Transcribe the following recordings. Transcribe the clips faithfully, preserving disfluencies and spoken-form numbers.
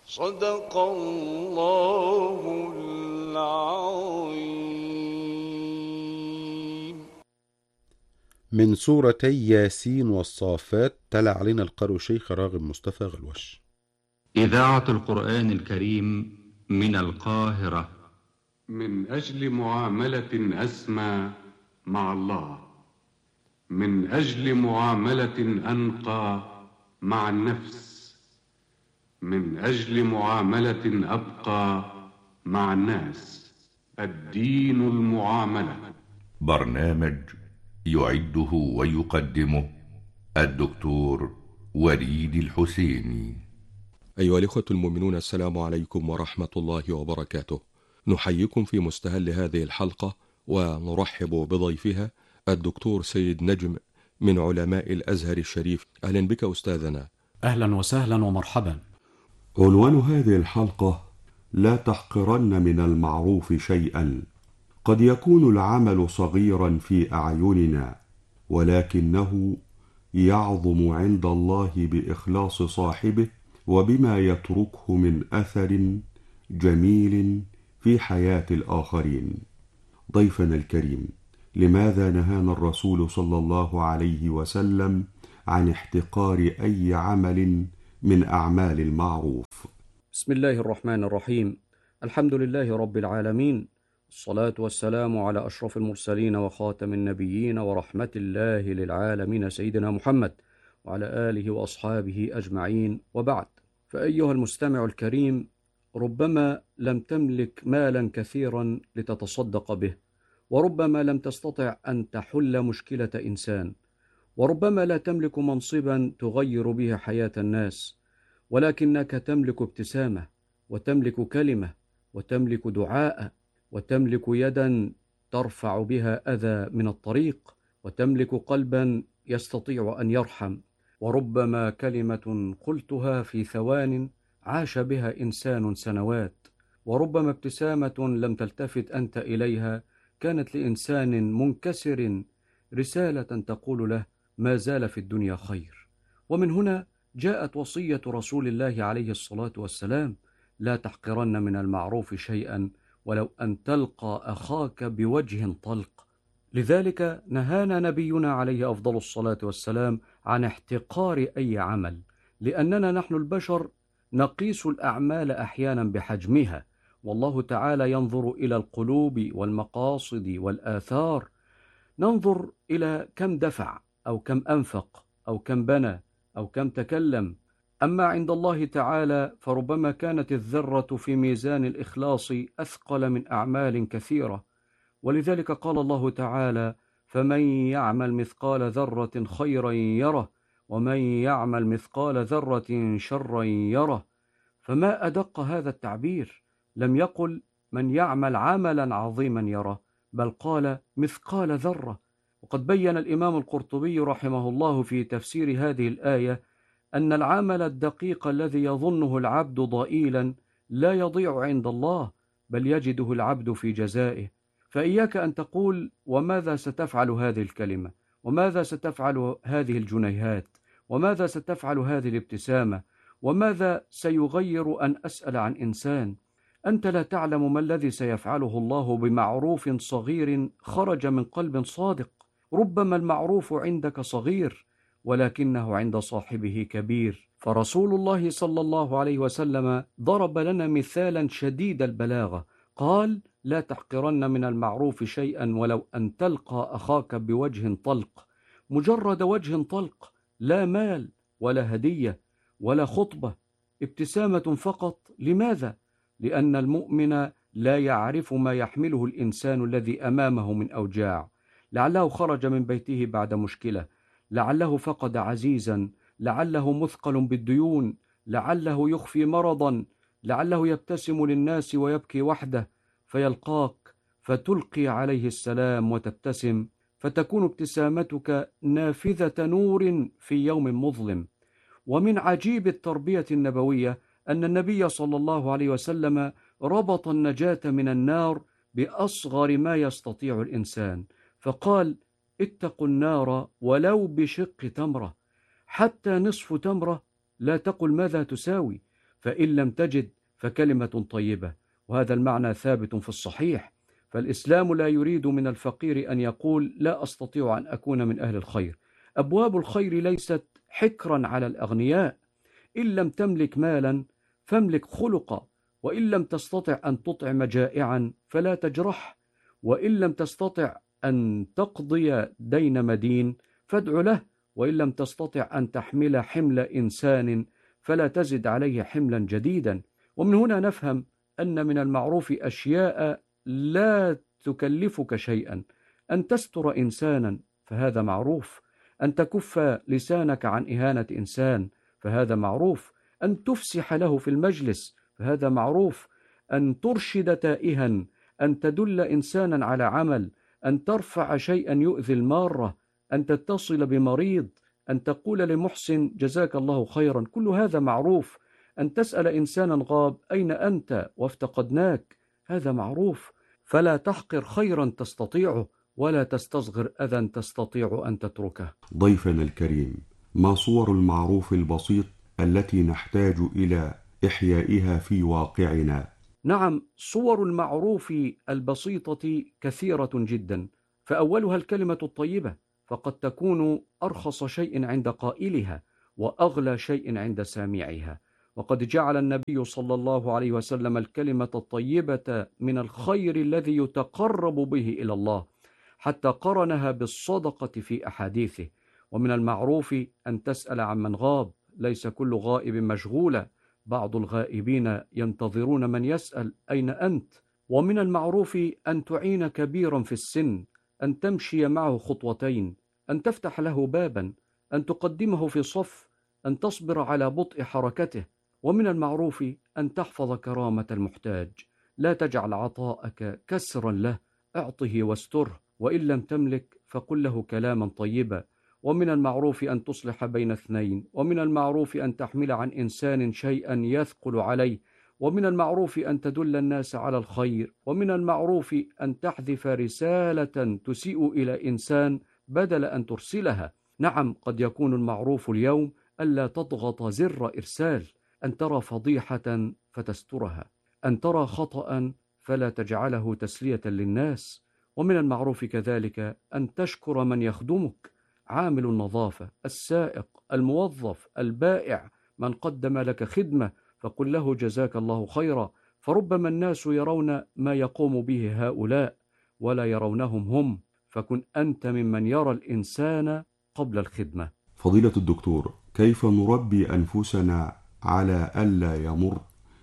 صدق الله العظيم. من سورتي ياسين والصافات تلا علينا القارئ شيخ راغب مصطفى غلوش. إذاعة القرآن الكريم من القاهرة. من أجل معاملة أسمى مع الله، من أجل معاملة أنقى مع النفس، من أجل معاملة أبقى مع الناس. الدين المعاملة. برنامج يعده ويقدمه الدكتور وليد الحسيني. أيها الإخوة المؤمنون، السلام عليكم ورحمة الله وبركاته. نحييكم في مستهل هذه الحلقة ونرحب بضيفها الدكتور سيد نجم من علماء الأزهر الشريف. أهلا بك أستاذنا. أهلا وسهلا ومرحبا. عنوان هذه الحلقة: لا تحقرن من المعروف شيئا. قد يكون العمل صغيرا في أعيننا، ولكنه يعظم عند الله بإخلاص صاحبه وبما يتركه من أثر جميل في حياة الآخرين. ضيفنا الكريم، لماذا نهانا الرسول صلى الله عليه وسلم عن احتقار أي عمل من أعمال المعروف؟ بسم الله الرحمن الرحيم. الحمد لله رب العالمين، الصلاة والسلام على أشرف المرسلين وخاتم النبيين ورحمة الله للعالمين سيدنا محمد وعلى آله وأصحابه أجمعين، وبعد. فأيها المستمع الكريم، ربما لم تملك مالا كثيرا لتتصدق به، وربما لم تستطع أن تحل مشكلة إنسان، وربما لا تملك منصبا تغير به حياة الناس، ولكنك تملك ابتسامة، وتملك كلمة، وتملك دعاء، وتملك يدا ترفع بها أذى من الطريق، وتملك قلبا يستطيع أن يرحم، وربما كلمة قلتها في ثوان عاش بها إنسان سنوات، وربما ابتسامة لم تلتفت أنت إليها كانت لإنسان منكسر رسالة تقول له ما زال في الدنيا خير. ومن هنا جاءت وصية رسول الله عليه الصلاة والسلام: لا تحقرن من المعروف شيئا ولو أن تلقى أخاك بوجه طلق. لذلك نهانا نبينا عليه أفضل الصلاة والسلام عن احتقار أي عمل، لأننا نحن البشر نقيس الأعمال أحيانا بحجمها، والله تعالى ينظر إلى القلوب والمقاصد والآثار. ننظر إلى كم دفع أو كم أنفق أو كم بنى أو كم تكلم. أما عند الله تعالى فربما كانت الذرة في ميزان الإخلاص أثقل من أعمال كثيرة، ولذلك قال الله تعالى: فمن يعمل مثقال ذرة خيرا يره، ومن يعمل مثقال ذرة شرا يره. فما أدق هذا التعبير، لم يقل من يعمل عملا عظيما يره، بل قال مثقال ذرة. وقد بين الإمام القرطبي رحمه الله في تفسير هذه الآية أن العمل الدقيق الذي يظنه العبد ضئيلا لا يضيع عند الله، بل يجده العبد في جزائه. فإياك أن تقول وماذا ستفعل هذه الكلمة، وماذا ستفعل هذه الجنيهات، وماذا ستفعل هذه الابتسامة، وماذا سيغير أن أسأل عن إنسان. أنت لا تعلم ما الذي سيفعله الله بمعروف صغير خرج من قلب صادق. ربما المعروف عندك صغير ولكنه عند صاحبه كبير. فرسول الله صلى الله عليه وسلم ضرب لنا مثالا شديد البلاغة، قال: لا تحقرن من المعروف شيئا ولو أن تلقى أخاك بوجه طلق. مجرد وجه طلق، لا مال ولا هدية ولا خطبة، ابتسامة فقط. لماذا؟ لأن المؤمن لا يعرف ما يحمله الإنسان الذي أمامه من أوجاع. لعله خرج من بيته بعد مشكلة، لعله فقد عزيزا، لعله مثقل بالديون، لعله يخفي مرضا، لعله يبتسم للناس ويبكي وحده، فيلقاك فتلقي عليه السلام وتبتسم، فتكون ابتسامتك نافذة نور في يوم مظلم. ومن عجيب التربية النبوية أن النبي صلى الله عليه وسلم ربط النجاة من النار بأصغر ما يستطيع الإنسان، فقال: اتقوا النار ولو بشق تمرة. حتى نصف تمرة لا تقل ماذا تساوي، فإن لم تجد فكلمة طيبة، وهذا المعنى ثابت في الصحيح. فالإسلام لا يريد من الفقير أن يقول لا أستطيع أن أكون من أهل الخير. أبواب الخير ليست حكرا على الأغنياء. إن لم تملك مالا فاملك خلقا، وإن لم تستطع أن تطعم جائعا فلا تجرح، وإن لم تستطع أن تقضي دين مدين فادع له، وإن لم تستطع أن تحمل حمل إنسان فلا تزد عليه حملا جديدا. ومن هنا نفهم أن من المعروف أشياء لا تكلفك شيئا. أن تستر إنسانا فهذا معروف، أن تكف لسانك عن إهانة إنسان فهذا معروف، أن تفسح له في المجلس فهذا معروف، أن ترشد تائها، أن تدل إنسانا على عمل، أن ترفع شيئا يؤذي المارة، أن تتصل بمريض، أن تقول لمحسن جزاك الله خيرا، كل هذا معروف. أن تسأل إنسانا غاب أين أنت وافتقدناك، هذا معروف. فلا تحقر خيرا تستطيعه، ولا تستصغر أذى تستطيع أن تتركه. ضيفنا الكريم، ما صور المعروف البسيط التي نحتاج إلى إحيائها في واقعنا؟ نعم، صور المعروف البسيطة كثيرة جدا، فأولها الكلمة الطيبة، فقد تكون أرخص شيء عند قائلها وأغلى شيء عند سامعها. وقد جعل النبي صلى الله عليه وسلم الكلمة الطيبة من الخير الذي يتقرب به إلى الله، حتى قرنها بالصدقة في أحاديثه. ومن المعروف أن تسأل عن من غاب، ليس كل غائب مشغولة، بعض الغائبين ينتظرون من يسأل أين أنت. ومن المعروف أن تعين كبيرا في السن، أن تمشي معه خطوتين، أن تفتح له بابا، أن تقدمه في صف، أن تصبر على بطء حركته. ومن المعروف أن تحفظ كرامة المحتاج، لا تجعل عطاءك كسرا له، اعطه واستره، وإن لم تملك فقل له كلاما طيبا. ومن المعروف أن تصلح بين اثنين، ومن المعروف أن تحمل عن إنسان شيئا يثقل عليه، ومن المعروف أن تدل الناس على الخير، ومن المعروف أن تحذف رسالة تسيء إلى إنسان بدل أن ترسلها. نعم، قد يكون المعروف اليوم ألا تضغط زر إرسال، أن ترى فضيحة فتسترها، أن ترى خطأ فلا تجعله تسلية للناس. ومن المعروف كذلك أن تشكر من يخدمك، عامل النظافة، السائق، الموظف، البائع، من قدم لك خدمة، فقل له جزاك الله خيرا، فربما الناس يرون ما يقوم به هؤلاء ولا يرونهم هم، فكن أنت ممن يرى الإنسان قبل الخدمة. فضيلة الدكتور، كيف نربي أنفسنا على ألا يمر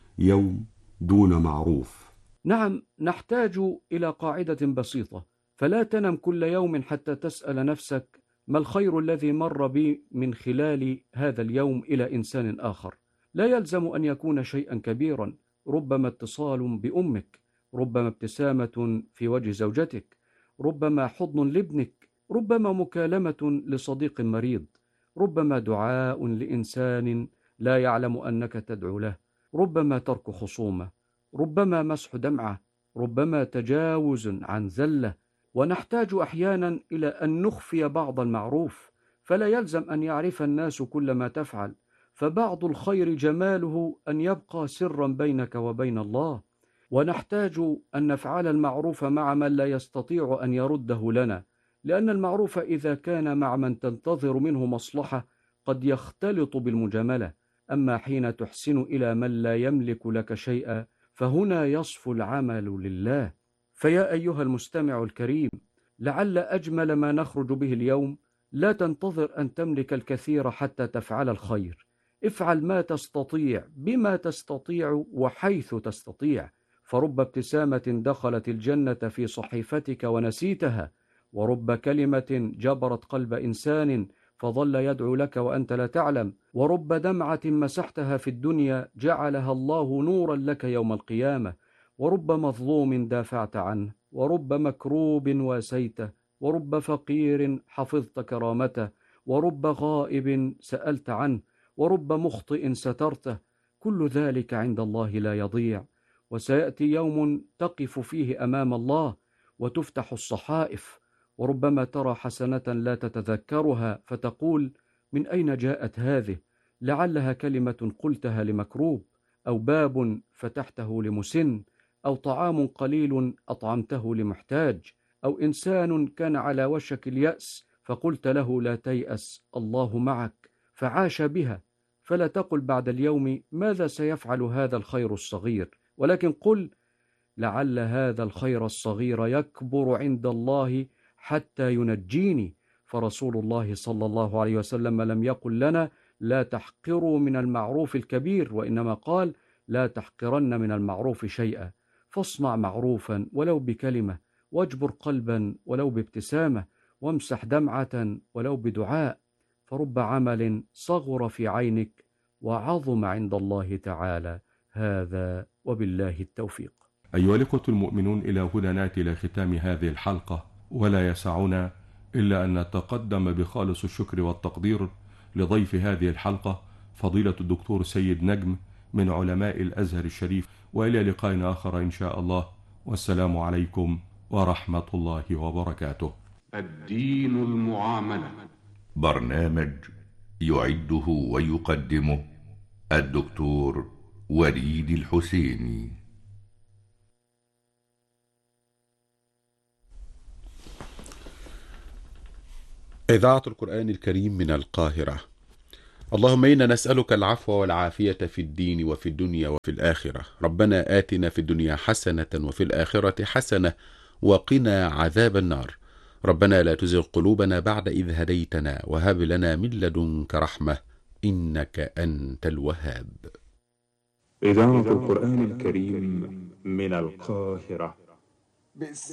يوم دون معروف؟ نعم، نحتاج إلى قاعدة بسيطة، فلا تنم كل يوم حتى تسأل نفسك ما الخير الذي مر بي من خلال هذا اليوم إلى إنسان آخر. لا يلزم أن يكون شيئا كبيرا، ربما اتصال بأمك، ربما ابتسامة في وجه زوجتك، ربما حضن لابنك، ربما مكالمة لصديق مريض، ربما دعاء لإنسان لا يعلم أنك تدعو له، ربما ترك خصومة، ربما مسح دمعة، ربما تجاوز عن زلة. ونحتاج أحيانا إلى أن نخفي بعض المعروف، فلا يلزم أن يعرف الناس كل ما تفعل، فبعض الخير جماله أن يبقى سرا بينك وبين الله. ونحتاج أن نفعل المعروف مع من لا يستطيع أن يرده لنا، لأن المعروف إذا كان مع من تنتظر منه مصلحة قد يختلط بالمجاملة، أما حين تحسن إلى من لا يملك لك شيئا فهنا يصفو العمل لله. فيا أيها المستمع الكريم، لعل أجمل ما نخرج به اليوم لا تنتظر أن تملك الكثير حتى تفعل الخير، افعل ما تستطيع بما تستطيع وحيث تستطيع، فرب ابتسامة دخلت الجنة في صحيفتك ونسيتها، ورب كلمة جبرت قلب إنسان فظل يدعو لك وأنت لا تعلم، ورب دمعة مسحتها في الدنيا جعلها الله نورا لك يوم القيامة، ورب مظلوم دافعت عنه، ورب مكروب واسيته، ورب فقير حفظت كرامته، ورب غائب سألت عنه، ورب مخطئ سترته، كل ذلك عند الله لا يضيع. وسيأتي يوم تقف فيه أمام الله وتفتح الصحائف، وربما ترى حسنة لا تتذكرها فتقول من أين جاءت هذه؟ لعلها كلمة قلتها لمكروب، أو باب فتحته لمسن، أو طعام قليل أطعمته لمحتاج، أو إنسان كان على وشك اليأس فقلت له لا تيأس الله معك فعاش بها، فلا تقل بعد اليوم ماذا سيفعل هذا الخير الصغير، ولكن قل لعل هذا الخير الصغير يكبر عند الله حتى ينجيني. فرسول الله صلى الله عليه وسلم لم يقل لنا لا تحقروا من المعروف الكبير، وإنما قال لا تحقرن من المعروف شيئا، فاصنع معروفا ولو بكلمة، واجبر قلبا ولو بابتسامة، وامسح دمعة ولو بدعاء، فرب عمل صغر في عينك وعظم عند الله تعالى. هذا وبالله التوفيق. أيها الإخوة المؤمنون، إلى هنا نأتي إلى ختام هذه الحلقة، ولا يسعنا إلا أن نتقدم بخالص الشكر والتقدير لضيف هذه الحلقة فضيلة الدكتور سيد نجم من علماء الأزهر الشريف، وإلى لقاء آخر إن شاء الله، والسلام عليكم ورحمة الله وبركاته. الدين المعاملة، برنامج يعده ويقدمه الدكتور وليد الحسيني. إذاعة القرآن الكريم من القاهرة. اللهم إنا نسألك العفو والعافية في الدين وفي الدنيا وفي الآخرة. ربنا آتنا في الدنيا حسنة وفي الآخرة حسنة وقنا عذاب النار. ربنا لا تزغ قلوبنا بعد إذ هديتنا وهب لنا من لدنك رحمة إنك أنت الوهاب. إذاعة القرآن الكريم من القاهرة.